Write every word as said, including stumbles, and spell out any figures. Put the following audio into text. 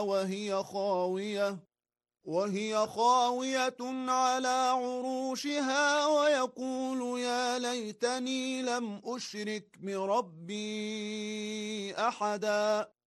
وهي خاوية وهي خاوية على عروشها ويقول يا ليتني لم أشرك بربي أحدا.